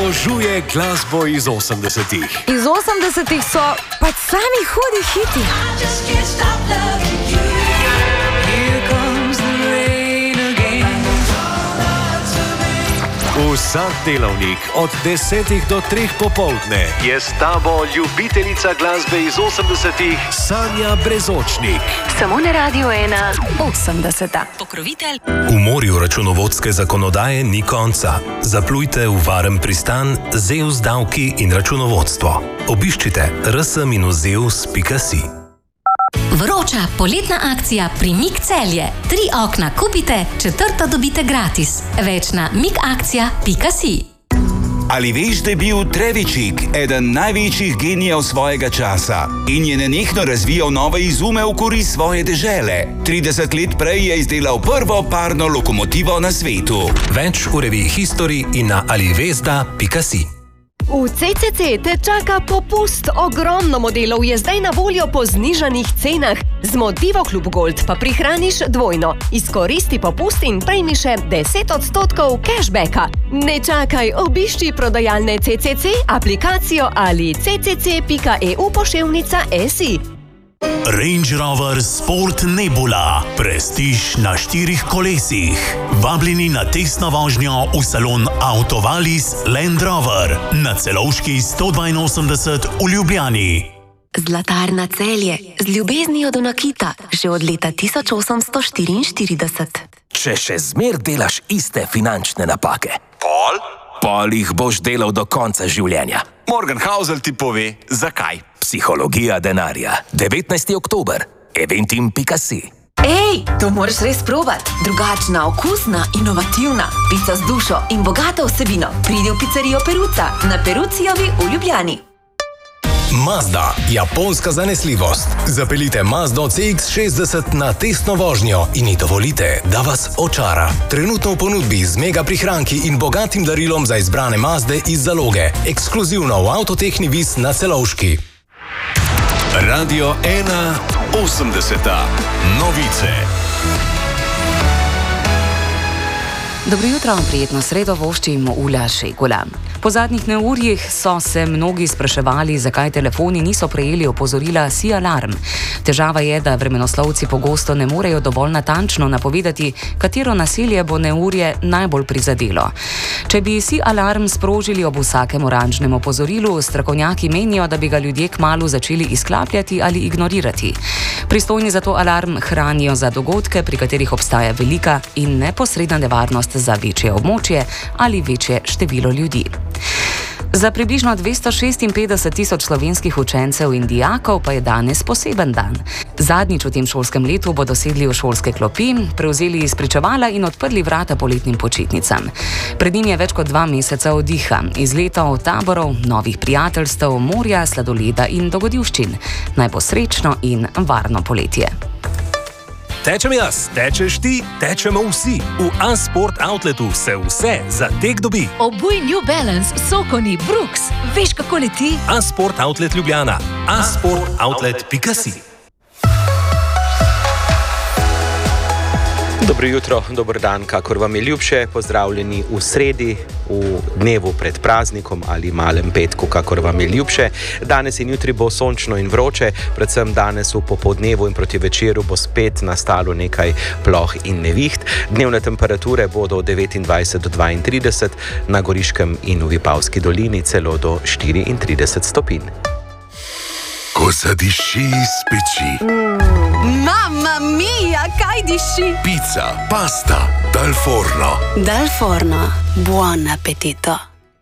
obožuje glasbo iz 80-ih. Iz 80-ih so pač sami hudi hiti. Vsak delavnik od 10 do 3 popoldne je s tabo ljubiteljica glasbe iz 80-ih Sanja Brezočnik. Samo na Radio 1 80. Pokrovitelj. V morju računovodske zakonodaje ni konca. Zaplujte v varen pristan ZEUS davki in računovodstvo. Obiščite rs-zeus.si. Vroča poletna akcija pri MIG Celje. 3 okna kupite, 4. dobite gratis. Več na migakcija.si. Ali veš, da je bil Trevičik eden največjih genijev svojega časa in je nenehno razvijal nove izume v korist svoje dežele? 30 let prej je izdelal prvo parno lokomotivo na svetu. Več v reviji History in na alivesda.si. V CCC te čaka popust. Ogromno modelov je zdaj na voljo po znižanih cenah. Z Motivo Klub Gold pa prihraniš dvojno. Izkoristi popust in prejmi še 10% cashbacka. Ne čakaj, obišči prodajalne CCC, aplikacijo ali ccc.eu/si. Range Rover Sport Nebula. Prestiž na 4 kolesih. Vabljeni na testno vožnjo v salon Autovalis Land Rover na Celovški 182 v Ljubljani. Zlatarna Celje. Z ljubeznijo do nakita. Že od leta 1844. Če še zmer delaš iste finančne napake, pol jih boš delal do konca življenja. Morgenhausel ti pove, zakaj. Psihologija denarja. 19. oktober. eventim.si. Ej, to moraš res probati. Drugačna, okusna, inovativna. Pica z dušo in bogato vsebino. Pridi v pizzerijo Peruca na Perucijovi v Ljubljani. Mazda, japonska zanesljivost. Zapeljite Mazdo CX-60 na testno vožnjo in ji dovolite, da vas očara. Trenutno v ponudbi z mega prihranki in bogatim darilom za izbrane Mazde iz zaloge. Ekskluzivno v Avtotehni Vis na Celovški. Radio 1 80. Novice. Dobro jutro, prijetno sredo voščim Ula Šegula. Po zadnjih neurjih so se mnogi spraševali, zakaj telefoni niso prejeli opozorila SI-alarm. Težava je, da vremenoslovci pogosto ne morejo dovolj natančno napovedati, katero naselje bo neurje najbolj prizadelo. Če bi SI-alarm sprožili ob vsakem oranžnem opozorilu, strokovnjaki menijo, da bi ga ljudje kmalu začeli izklapljati ali ignorirati. Pristojni za to alarm hranijo za dogodke, pri katerih obstaja velika in neposredna nevarnost za večje območje ali večje število ljudi. Za približno 256 tisoč slovenskih učencev in dijakov pa je danes poseben dan. Zadnjič v tem šolskem letu bodo sedli v šolske klopi, prevzeli izpričevala in odprli vrata poletnim počitnicam. Pred njim je več kot 2 meseca oddiha, izletov, taborov, novih prijateljstev, morja, sladoleda in dogodivščin. Naj bo srečno in varno poletje. Tečem jaz, tečeš ti, tečemo vsi. V A-Sport Outletu se vse za tek dobi. Obuj New Balance, Sokoni, Brooks. Veš, kako leti? A-Sport Outlet Ljubljana. asportoutlet.si. Dobro jutro, dober dan, kakor vam je ljubše, pozdravljeni v sredi, v dnevu pred praznikom ali malem petku, kakor vam je ljubše. Danes in jutri bo sončno in vroče, predvsem danes v popoldnevu in proti večeru bo spet nastalo nekaj ploh in neviht. Dnevne temperature bodo od 29 do 32, na Goriškem in v Vipavski dolini celo do 34 stopinj. Ko zadiši iz peči. Mamma mia, kaj diši? Pizza, pasta, dal forno. Dal forno, buon appetito.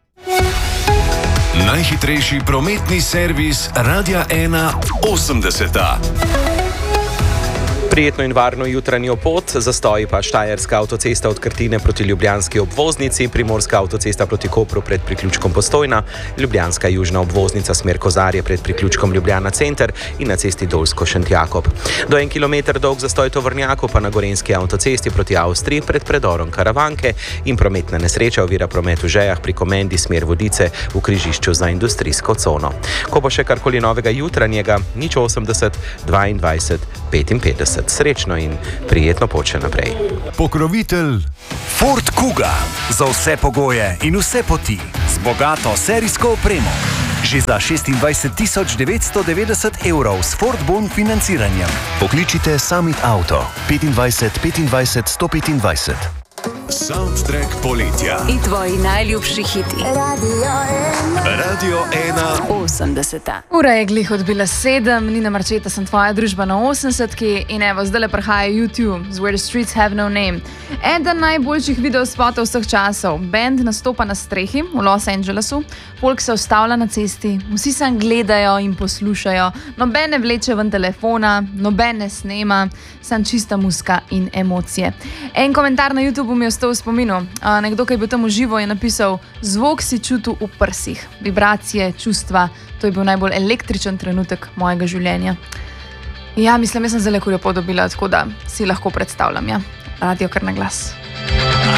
Najhitrejši prometni servis Radia 1 80. Prijetno in varno jutranjo pot, zastoji pa Štajerska avtocesta od Krtine proti ljubljanski obvoznici, Primorska avtocesta proti Kopru pred priključkom Postojna, Ljubljanska južna obvoznica smer Kozarje pred priključkom Ljubljana center in na cesti Dolsko-Šentjakob. Do 1 kilometer dolg zastoj tovornjakov pa na Gorenjski avtocesti proti Avstriji pred predorom Karavanke in prometna nesreča ovira promet v Žejah pri Komendi smer Vodice v križišču za industrijsko cono. Ko bo še karkoli novega jutranjega, 080 22 55. Srečno in prijetno pot še naprej. Pokrovitelj Ford Kuga. Za vse pogoje in vse poti. Z bogato serijsko opremo. Že za 26.990 € s Ford Bon financiranjem. Pokličite Summit Auto 25 25 125. Soundtrack poletja. In tvoji najljubši hiti. Radio 1 80. Ura je glih odbila 7, Nina Marčeta sem tvoja družba na 80-ki in evo, zdaj le prihaja YouTube z Where the Streets Have No Name. Eden najboljših videospotov vseh časov. Band nastopa na strehi v Los Angelesu, folk se ustavlja na cesti, vsi sam gledajo in poslušajo, noben ne vleče ven telefona, noben ne snema, sam čista muzika in emocije. En komentar na YouTube mi je ostal v spominu. Nekdo, ki je bil tam v živo, je napisal: zvok si čutil v prsih, vibracije, čustva, to je bil najbolj električen trenutek mojega življenja. Ja, mislim, jaz sem zelo kurjo podobila, tako da si lahko predstavljam, ja. Radio kar na glas.